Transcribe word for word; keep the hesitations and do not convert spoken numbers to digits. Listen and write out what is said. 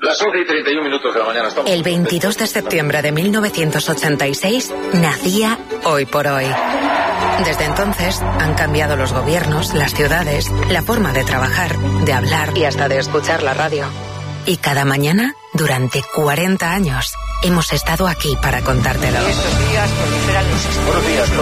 Las once y treinta y un minutos de la mañana estamos. El veintidós de septiembre de mil novecientos ochenta y seis nacía Hoy por Hoy. Desde entonces han cambiado los gobiernos, las ciudades, la forma de trabajar, de hablar y hasta de escuchar la radio. Y cada mañana, durante cuarenta años, hemos estado aquí para contártelo. Estos días proliferan los Buenos días.